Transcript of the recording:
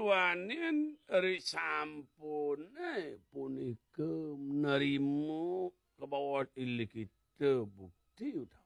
wanin ri sampun punika menerima kebawaan ilih kita bukti